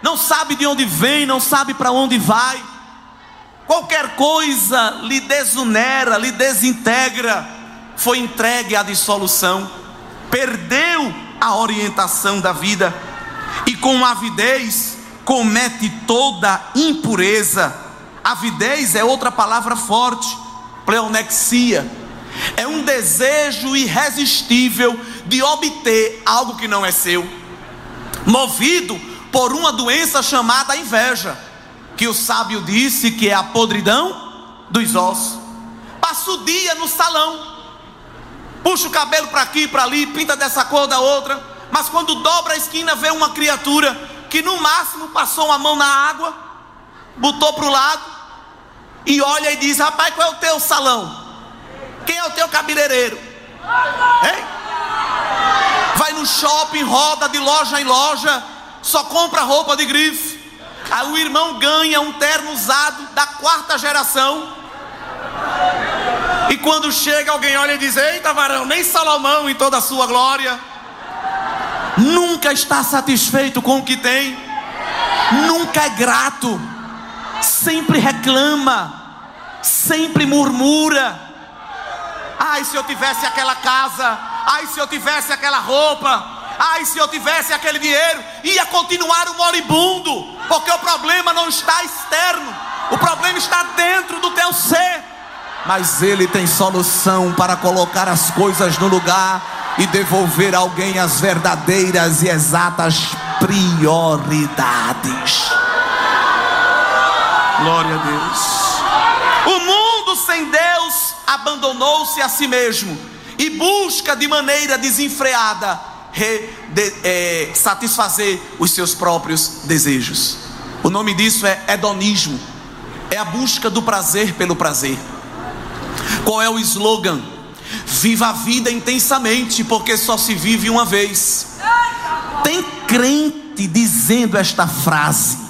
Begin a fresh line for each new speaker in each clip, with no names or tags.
não sabe de onde vem, não sabe para onde vai. Qualquer coisa lhe desunera, lhe desintegra. Foi entregue à dissolução, perdeu a orientação da vida e com avidez comete toda impureza. Avidez é outra palavra forte, pleonexia. É um desejo irresistível de obter algo que não é seu, movido por uma doença chamada inveja, que o sábio disse que é a podridão dos ossos. Passa o dia no salão, puxa o cabelo para aqui e para ali, pinta dessa cor da outra, mas quando dobra a esquina vê uma criatura que no máximo passou uma mão na água, botou para o lado e olha e diz: rapaz, qual é o teu salão? Quem é o teu cabeleireiro? Hein? Vai no shopping, roda de loja em loja, só compra roupa de grife. Aí o irmão ganha um terno usado da 4ª geração, e quando chega alguém olha e diz: eita varão, nem Salomão em toda a sua glória. Nunca está satisfeito com o que tem, nunca é grato, sempre reclama, sempre murmura. Ai, se eu tivesse aquela casa, ai, se eu tivesse aquela roupa, ai, se eu tivesse aquele dinheiro. Ia continuar o moribundo, porque o problema não está externo, o problema está dentro do teu ser. Mas Ele tem solução para colocar as coisas no lugar e devolver a alguém as verdadeiras e exatas prioridades. Glória a Deus. O mundo sem Deus abandonou-se a si mesmo e busca de maneira desenfreada satisfazer os seus próprios desejos. O nome disso é hedonismo, é a busca do prazer pelo prazer. Qual é o slogan? Viva a vida intensamente, porque só se vive uma vez. Tem crente dizendo esta frase.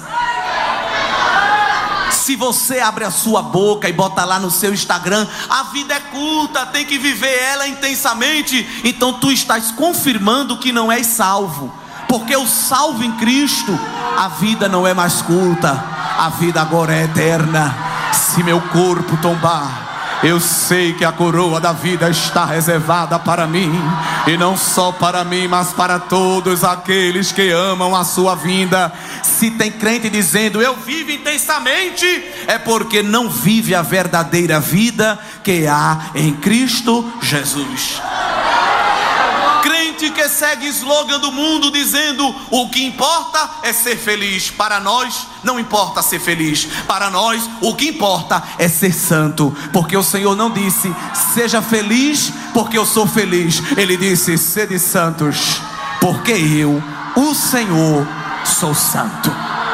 Se você abre a sua boca e bota lá no seu Instagram: a vida é curta, tem que viver ela intensamente, então tu estás confirmando que não és salvo. Porque o salvo em Cristo, a vida não é mais curta, a vida agora é eterna. Se meu corpo tombar, eu sei que a coroa da vida está reservada para mim, e não só para mim, mas para todos aqueles que amam a sua vinda. Se tem crente dizendo: eu vivo intensamente, é porque não vive a verdadeira vida que há em Cristo Jesus. Crente que segue slogan do mundo dizendo: o que importa é ser feliz. Para nós não importa ser feliz, para nós o que importa é ser santo. Porque o Senhor não disse: seja feliz porque eu sou feliz. Ele disse: sede santos, porque eu, o Senhor, sou santo.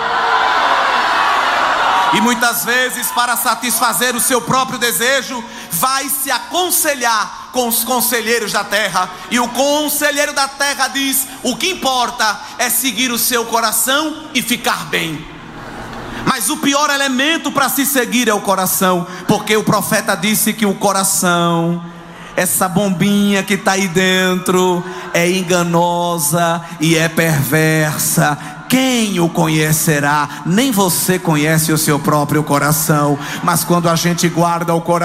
E muitas vezes, para satisfazer o seu próprio desejo, vai se aconselhar com os conselheiros da terra. E o conselheiro da terra diz: o que importa é seguir o seu coração e ficar bem. Mas o pior elemento para se seguir é o coração, porque o profeta disse que o coração, essa bombinha que está aí dentro, é enganosa e é perversa. Quem o conhecerá? Nem você conhece o seu próprio coração. Mas quando a gente guarda o coração,